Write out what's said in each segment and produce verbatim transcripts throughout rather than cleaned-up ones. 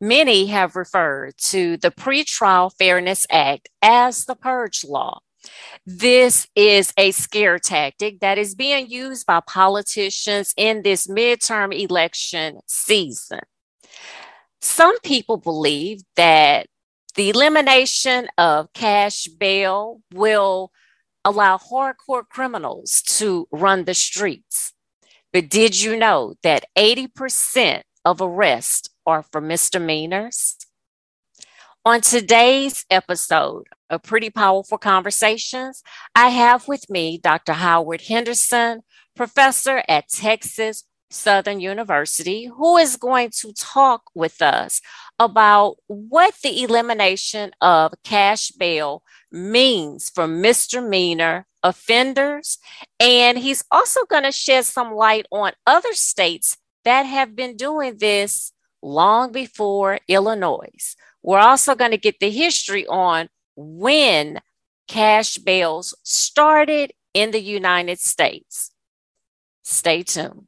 Many have referred to the Pretrial Fairness Act as the purge law. This is a scare tactic that is being used by politicians in this midterm election season. Some people believe that the elimination of cash bail will allow hardcore criminals to run the streets. But did you know that eighty percent of arrests are for misdemeanors? On today's episode of Pretty Powerful Conversations, I have with me Doctor Howard Henderson, professor at Texas Southern University, who is going to talk with us about what the elimination of cash bail means for misdemeanor offenders. And he's also going to shed some light on other states that have been doing this long before Illinois. We're also going to get the history on when cash bails started in the United States. Stay tuned.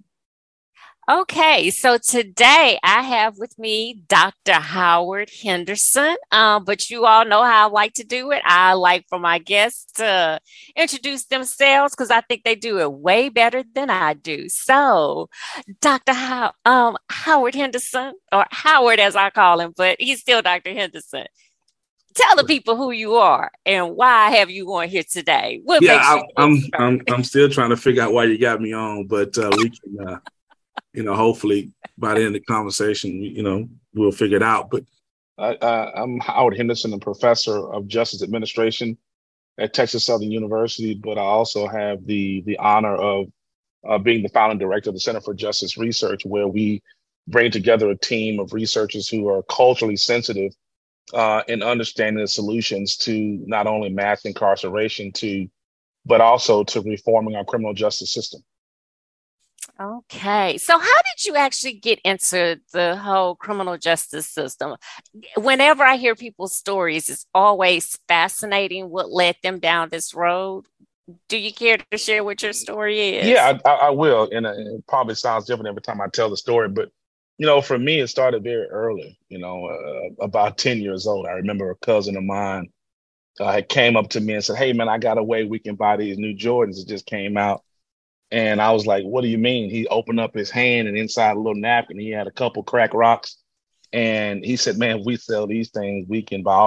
Okay, so today I have with me Doctor Howard Henderson, um, but you all know how I like to do it. I like for my guests to introduce themselves because I think they do it way better than I do. So, Doctor How- um, Howard Henderson, or Howard as I call him, but he's still Doctor Henderson. Tell the people who you are and why have you on here today. What yeah, makes I, you I'm I'm I'm still trying to figure out why you got me on, but uh, we can. Uh, You know, hopefully by the end of the conversation, you know, we'll figure it out. But uh, uh, I'm Howard Henderson, a professor of justice administration at Texas Southern University, but I also have the the honor of uh, being the founding director of the Center for Justice Research, where we bring together a team of researchers who are culturally sensitive uh, in understanding the solutions to not only mass incarceration, to but also to reforming our criminal justice system. Okay. So how did you actually get into the whole criminal justice system? Whenever I hear people's stories, it's always fascinating what led them down this road. Do you care to share what your story is? Yeah, I, I will. And it probably sounds different every time I tell the story. But, you know, for me, it started very early, you know, uh, about ten years old. I remember a cousin of mine uh, came up to me and said, "Hey, man, I got a way we can buy these new Jordans that just came out." And I was like, "What do you mean?" He opened up his hand, and inside a little napkin, he had a couple crack rocks. And he said, "Man, if we sell these things, we can buy all